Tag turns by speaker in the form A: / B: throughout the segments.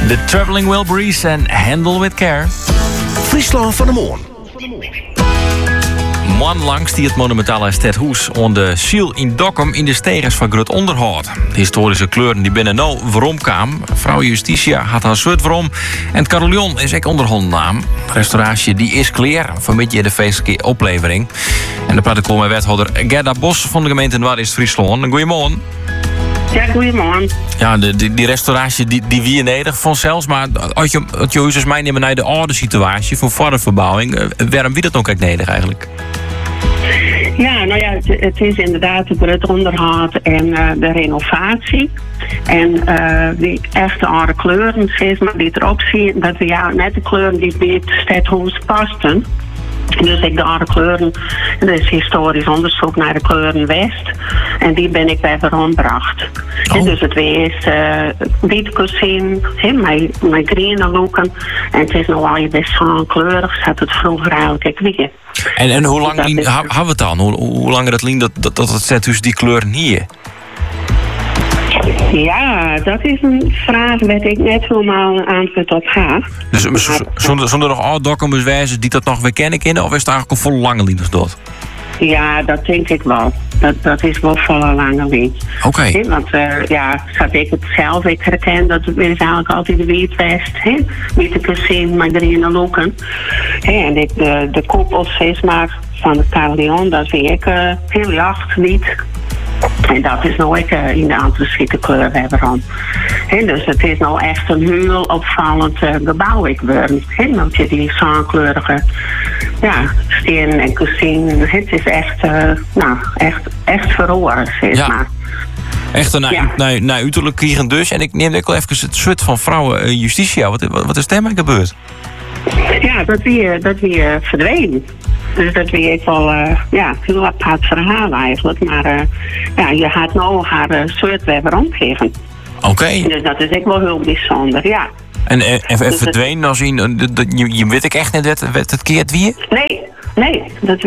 A: The Traveling Wilburys en Handle With Care.
B: Friesland van de Moorn.
A: Man langs die het monumentale Stedhoes on de Ziel in Dokkum in de stegens van Grut onderhoud. De historische kleuren die binnen nou waarom kwamen. Vrouw Justitia had haar soort waarom. En het carillon is ook onderhondnaam. Restauratie die is klaar. Vanmiddag je de feestelijke oplevering. En de praat ik met wethouder Gerda Bos van de gemeente Noord-East-Friesland. Goedemorgen.
C: Ja, goedemorgen.
A: Ja, die restauratie die wie nedig vanzelfs. Maar als je dus mij nemen naar de oude situatie voor vorige verbouwing. Waarom wie dat ook echt nedig eigenlijk?
C: Ja, nou ja, het is inderdaad het onderhoud en de renovatie. En die echte oude kleuren, steeds maar die erop zien, dat we ja net de kleuren die bij het Stedhoes pasten. Dus ik de oude kleuren, er is historisch onderzoek naar de kleuren West. En die ben ik bij verombracht. En dus het wees witte kozijn, met groene loeken. En het is nog wel je best zo kleurig, zat het vroeger eigenlijk weer.
A: En hoe lang hebben we het dan? Hoe lang dat lien dat het Stedhoes die kleuren hier?
C: Ja, dat is een vraag waar ik net helemaal een antwoord op ga.
A: Dus zonder nog oud documents wijzen die dat nog weer kennen kunnen? Of is het eigenlijk een volle lange lien dat?
C: Ja, dat denk ik wel. Dat is wel volle lange lien.
A: Oké.
C: Want zat ik het zelf, ik herken dat het is eigenlijk altijd de Wiet-West. Witte kozijn, maar groene loeken. En de koepels is maar van het carillon, dat vind ik heel jacht niet. En dat is nou ook in de antraciete kleur hebben dan. Dus het is nou echt een heel opvallend gebouw geworden. Want je die zaankleurige stenen en kozijn, het is echt verroerd, zeg maar.
A: Echt een uiterlijk kriegen dus. En ik neem ook wel even het soort van vrouwen Justitia. Wat is daarmee gebeurd?
C: Ja, dat weer verdwenen. Dus dat weet ik wel, heel apart verhaal eigenlijk. Maar je gaat nou haar soort weer rondgeven.
A: Oké.
C: Dus dat is ook wel heel bijzonder, ja.
A: En verdwenen als in, je weet ik echt net wat het keert wie?
C: Nee,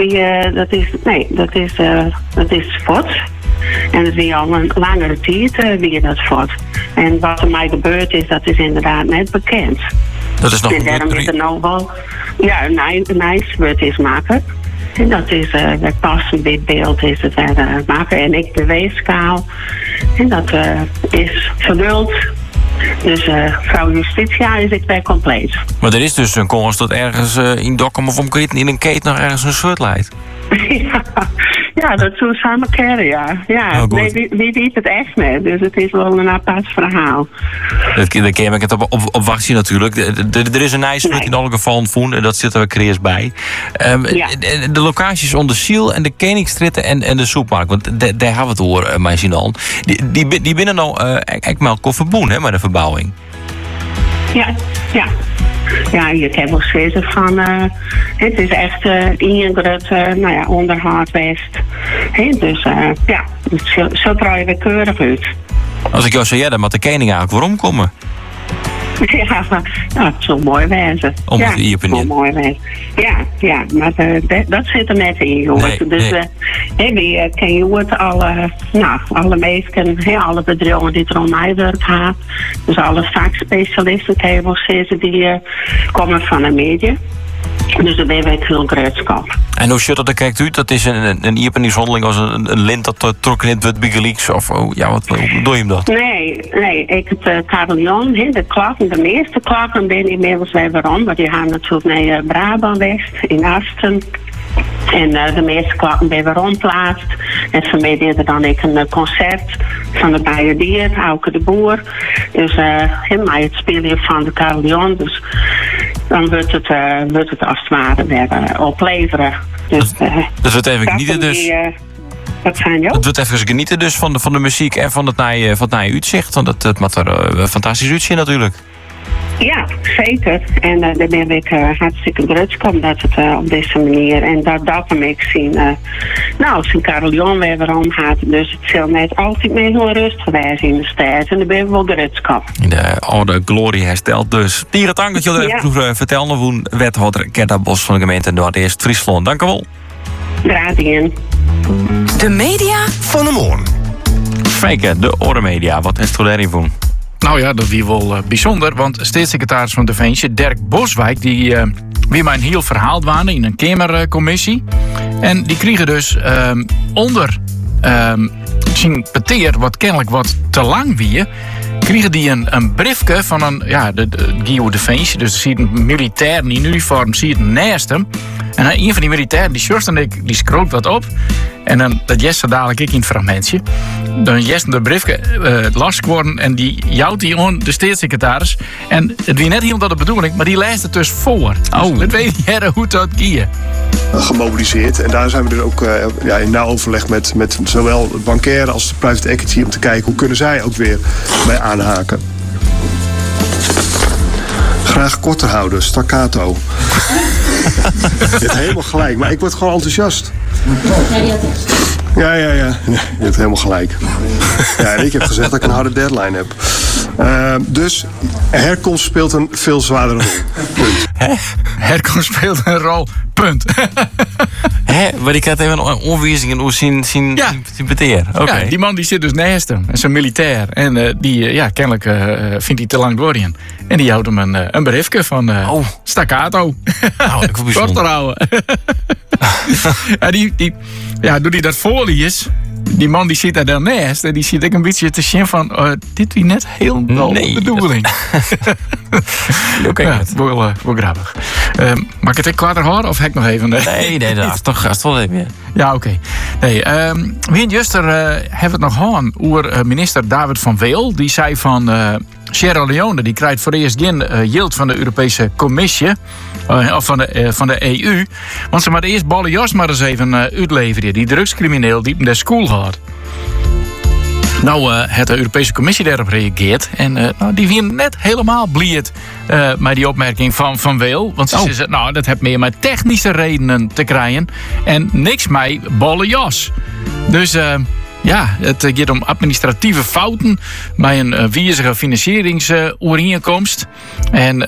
C: dat is fort. En dat is al een langere tijd wie dat fort. En wat er mij gebeurd is, dat is inderdaad net bekend.
A: Dat is nog
C: en daarom is er nou wel een nice is maken. En dat is het passend dit beeld is het maken. En ik de weeskaal. En dat is vervuld. Dus vrouw Justitia is ik weer compleet.
A: Maar er is dus een kans dat ergens in Dokkum of omkreten in een keten nog ergens een soort leidt.
C: Ja, dat zou samen kennen, ja. Nee, wie weet het echt niet. Dus het is wel een apart verhaal.
A: Daar ken ik het op wachten natuurlijk. Er is een ijsvloed in alle gevallen voen. En dat zit er creërs bij. De locaties onder Ziel en de Koningstritten en de Soepmarkt. Want daar hebben we het over, mijn Sinan. Die binnen nou echt maar kofferboen, hè, met de verbouwing.
C: Ja. Ja, je hebt wel steeds van, het is echt ingegrut, onderhoud West. Dus zo draai je keurig uit.
A: Als ik jou zei, dan moet de koning eigenlijk waarom komen?
C: Ja, het zal mooi wezen. Mooi wezen. Ja, maar dat zit er net in, jongens.
A: Nee.
C: Ken je het alle mensen, alle bedrijven die er om mij werk gaan. Dus alle vakspecialisten, ken je wel steeds, die komen van de media. Dus daar ben ik heel grootschap.
A: En hoe ziet dat er kijkt u? Dat is een iepeningshandeling als een lint dat trok in het WikiLeaks? Of hoe doe je hem dat?
C: Nee, ik het carillon, de meeste klappen ben inmiddels weer waarom. Want die gaan natuurlijk naar Brabant West, in Asten. En de meeste klappen ben weer rondplaatst. En vanmiddag er dan een concert van de Bijendier, Auke de Boer. Dus helemaal het spelen van de carillon. Dus dan wordt het als het ware weer opleveren. Dus
A: dat wordt even genieten dus.
C: Wat zijn jou?
A: Het wordt even genieten dus van de muziek en van het naaie uitzicht. Want het moet er fantastisch uitzien natuurlijk.
C: Ja, zeker. En daar ben ik hartstikke grutskam dat het op deze manier. En dat kan ik zien. Als een carillon weer waarom gaat. Dus het zal net altijd meer heel rustig geweest in de stad. En daar ben ik wel grutskam.
A: De oude glorie herstelt dus. Pieret, dank dat jullie even vertellen hoe wethouder Gerda Bos van de gemeente Noord-East-Friesland. Dank u wel.
C: Graag gedaan.
B: De media van de Moorn.
A: Fijke, de Orenmedia. Wat is er daarin voor?
D: Nou ja, dat wie wel bijzonder. Want staatssecretaris van Defensie, Dirk Boswijk, die weer mijn heel verhaal dwaan in een Kamercommissie. En die kregen dus onder zijn peteer, wat kennelijk wat te lang wie, kregen die een briefje van de Geo Defensie. Dus zie je een militair in uniform, zie je het naast hem. En een van die militairen, die sjorst en die scrolt wat op. En dan, dat Jesse dadelijk ik in het fragmentje. Dan Jesse de briefje lastig worden en die jouwt die aan de staatssecretaris. En het wie net helemaal de bedoeling, maar die leest het dus voor. Dus het weet niet hoe dat gaat.
E: Gemobiliseerd. En daar zijn we dus ook in nauw overleg met zowel het bankaire als de private equity om te kijken hoe kunnen zij ook weer bij aanhaken. Graag korter houden, staccato. Je hebt helemaal gelijk, maar ik word gewoon enthousiast. Ja. Je hebt helemaal gelijk. Ja, en ik heb gezegd dat ik een harde deadline heb. Dus herkomst speelt een veel zwaardere rol. Punt.
D: Herkomst speelt een rol. Punt.
A: Maar ik had even een onwijzing in hoe zien beteer.
D: Okay. Ja, die man die zit dus naast hem. En zo'n militair. En kennelijk vindt hij te lang doorheen. En die houdt hem een briefje van staccato.
A: Nou, ik voel
D: korter houden. Doet hij dat voorlies. Die man die zit daar daarnaast en die zit ik een beetje te zien van dit wie net helemaal de bedoeling.
A: Oké,
D: wel grappig. Mag ik het kwarter horen of heb ik nog even?
A: Nee, dat is toch wel even.
D: Ja, oké. Nee, wie juster hebben we het nog gehad over minister David van Weel. Die zei van Sierra Leone, die krijgt voor eerst geen yield van de Europese Commissie. Of van de EU. Want ze maar eerst Bolle Jos maar eens even uitleveren. Die drugscrimineel die in de school had. Nou, heeft de Europese Commissie daarop reageerd. En die waren net helemaal blied met die opmerking van Weel. Want ze zei, dat heeft meer met technische redenen te krijgen. En niks met Bolle Jos. Dus het gaat om administratieve fouten bij een wijzige financieringsovereenkomst. En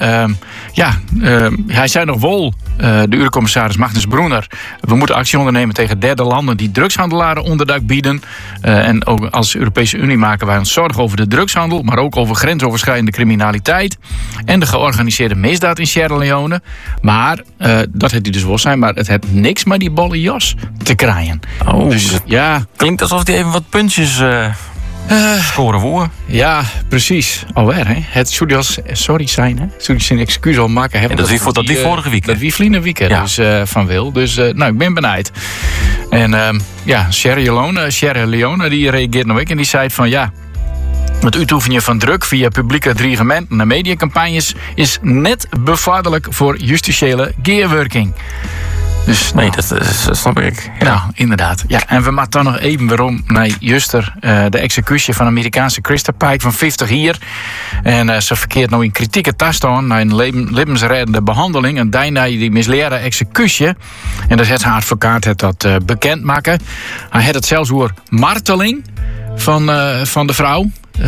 D: hij zei nog wel, de Eurocommissaris Magnus Brunner, we moeten actie ondernemen tegen derde landen die drugshandelaren onderdak bieden. En ook als Europese Unie maken wij ons zorgen over de drugshandel, maar ook over grensoverschrijdende criminaliteit en de georganiseerde misdaad in Sierra Leone. Maar, dat heeft hij dus wel zijn, maar het heeft niks met die Bolle Jos te krijgen. Dus
A: klinkt alsof hij even wat puntjes scoren voor.
D: Ja, precies. Alweer, hè. Het zou zijn, hè. Zou zijn excuus al maken.
A: En dat wie die vorige week.
D: Dat wie vliegen weekend dus van Wil. Dus ik ben benieuwd. En Sierra Leone, die reageert nog en die zei van het uitoefenen van druk via publieke dreigementen en mediacampagnes is net bevorderlijk voor justitiële gearworking. Dus, dat
A: snap ik. Ja.
D: Nou, inderdaad. Ja, en we maken dan nog even waarom naar juster de executie van Amerikaanse Christa Pike van 50 hier. En ze verkeert nou in kritieke toestand naar een levensreddende behandeling. En daarna die misleerde executie. En dat heeft haar advocaat dat bekend maken. Hij had het zelfs over marteling van de vrouw.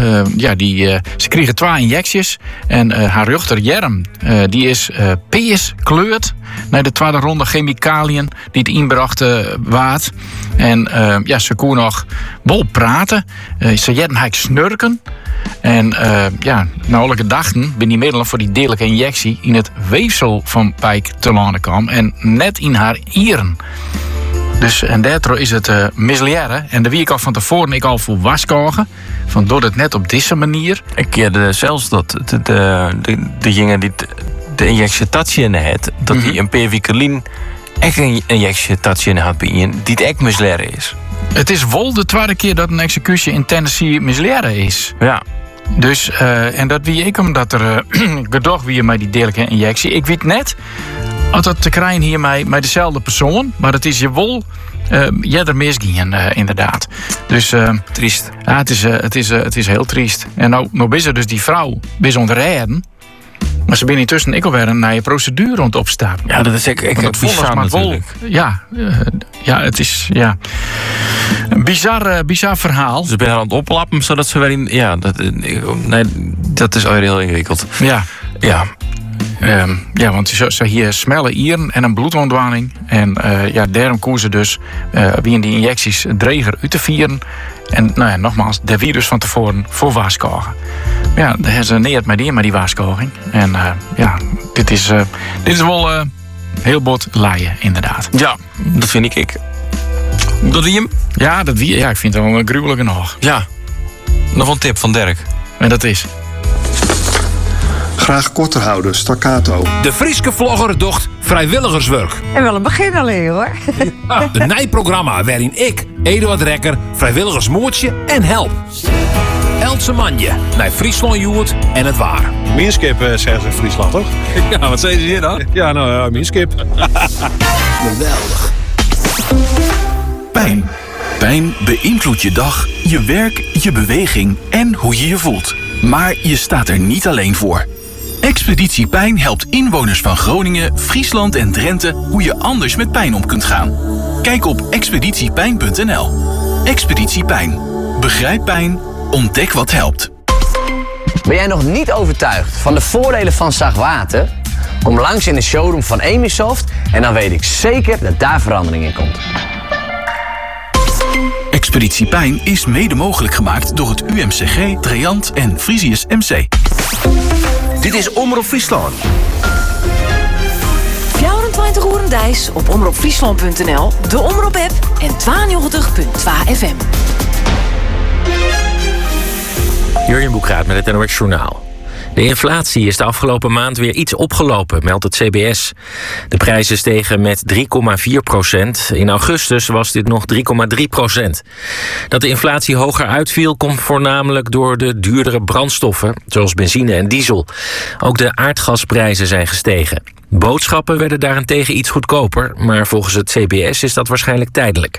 D: Ze kregen 2 injecties. En haar rechter Jerm, die is peers kleurd naar de tweede ronde chemicaliën die het inbrachten waard. En ze kon nog wel praten. Ze hadden haar snurken. En na alle gedachten ben die middelen voor die dierlijke injectie in het weefsel van Pike te landen kwam. En net in haar ieren. Dus en daardoor is het misleiden. En de week al van tevoren ik al voor waskogen. Van door het net op deze manier.
A: Ik keerde zelfs dat degene die de injectie in had, dat die een pervicaline echt een injectie in had bij die het echt misleiden is.
D: Het is wel de tweede keer dat een executie in Tennessee misleiden is.
A: Ja.
D: Dus, en dat wie ik omdat er gedocht wie met die dierlijke injectie. Ik weet net of dat te krijgen hier met dezelfde persoon, maar het is je wel er misgingen inderdaad. Dus
A: triest.
D: Ja, het is heel triest. En nou is er dus die vrouw bis ontrijden. Maar ze ben intussen ik alweer naar je procedure rond opstaan.
A: Ja, dat is ik bizar natuurlijk.
D: Het is een bizar verhaal.
A: Ze zijn aan het oplappen zodat ze weer in. Ja, dat is alweer heel ingewikkeld.
D: Ja, want ze hier smelle ieren en een bloedontwaning. En daarom kozen ze dus wie in die injecties dreger uit te vieren. En nogmaals, de virus van tevoren voor waarschuwen. Ja, daar is neer met die waarschuwing. En dit is wel heel bot laaien, inderdaad.
A: Ja, dat vind ik. Dat wie hem?
D: Ja, ik vind het wel een gruwelijke nog.
A: Ja. Nog een tip van Dirk.
D: En dat is...
E: Graag korter houden, staccato.
B: De Frieske vlogger docht vrijwilligerswerk.
F: En wel een begin alleen hoor.
B: Een nijprogramma waarin ik, Eduard Rekker, vrijwilligersmoertje en help. Else manje naar Friesland Joert en het waar.
G: Minskip zeggen ze in Friesland, toch?
A: Ja, wat zeggen ze hier dan?
G: Ja, nou ja, minskip.
B: Geweldig.
H: Pijn. Pijn beïnvloedt je dag, je werk, je beweging en hoe je je voelt. Maar je staat er niet alleen voor. Expeditie Pijn helpt inwoners van Groningen, Friesland en Drenthe hoe je anders met pijn om kunt gaan. Kijk op expeditiepijn.nl. Expeditie Pijn. Begrijp pijn, ontdek wat helpt.
I: Ben jij nog niet overtuigd van de voordelen van zachtwater? Kom langs in de showroom van Emisoft en dan weet ik zeker dat daar verandering in komt.
H: Expeditie Pijn is mede mogelijk gemaakt door het UMCG, Treant en Frisius MC.
B: Dit is Omroep Friesland.
J: 24 uur Dijs op omroepfriesland.nl, de Omroep-app en 92.2 FM.
K: Jurjen Boekraat met het NOS Journaal. De inflatie is de afgelopen maand weer iets opgelopen, meldt het CBS. De prijzen stegen met 3,4%. In augustus was dit nog 3,3%. Dat de inflatie hoger uitviel komt voornamelijk door de duurdere brandstoffen, zoals benzine en diesel. Ook de aardgasprijzen zijn gestegen. Boodschappen werden daarentegen iets goedkoper, maar volgens het CBS is dat waarschijnlijk tijdelijk.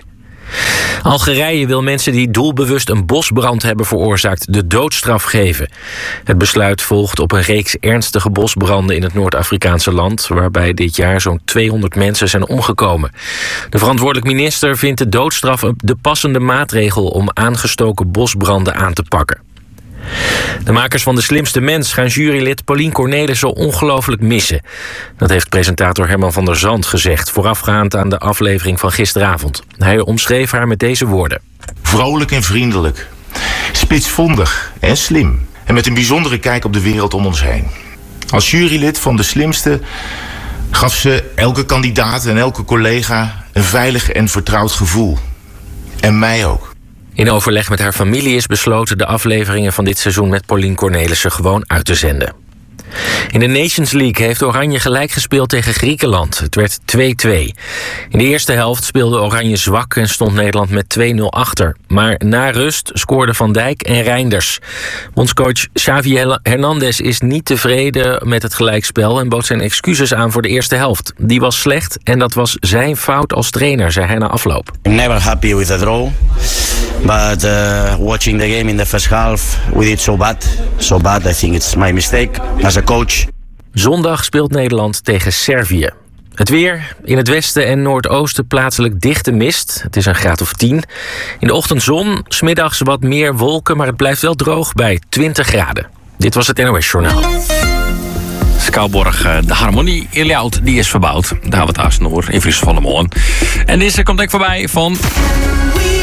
K: Algerije wil mensen die doelbewust een bosbrand hebben veroorzaakt de doodstraf geven. Het besluit volgt op een reeks ernstige bosbranden in het Noord-Afrikaanse land, waarbij dit jaar zo'n 200 mensen zijn omgekomen. De verantwoordelijk minister vindt de doodstraf de passende maatregel om aangestoken bosbranden aan te pakken. De makers van De Slimste Mens gaan jurylid Paulien Cornelissen ongelooflijk missen. Dat heeft presentator Herman van der Zand gezegd, voorafgaand aan de aflevering van gisteravond. Hij omschreef haar met deze woorden.
L: Vrolijk en vriendelijk, spitsvondig en slim. En met een bijzondere kijk op de wereld om ons heen. Als jurylid van De Slimste gaf ze elke kandidaat en elke collega een veilig en vertrouwd gevoel. En mij ook.
K: In overleg met haar familie is besloten de afleveringen van dit seizoen met Paulien Cornelissen gewoon uit te zenden. In de Nations League heeft Oranje gelijk gespeeld tegen Griekenland. Het werd 2-2. In de eerste helft speelde Oranje zwak en stond Nederland met 2-0 achter. Maar na rust scoorden Van Dijk en Reinders. Bondscoach Xavi Hernandez is niet tevreden met het gelijkspel en bood zijn excuses aan voor de eerste helft. Die was slecht en dat was zijn fout als trainer, zei hij na afloop.
M: I'm never happy with the draw. But watching the game in the first half, we did so bad. I think it's my mistake as a coach.
K: Zondag speelt Nederland tegen Servië. Het weer, in het westen en noordoosten plaatselijk dichte mist. Het is een graad of 10. In de ochtend zon, 's middags wat meer wolken, maar het blijft wel droog bij 20 graden. Dit was het NOS Journaal.
A: Skouborg, de harmonie in Ljout, die is verbouwd. Daar hebben we het Noor in Friesland van de Moon. En deze komt ik voorbij van...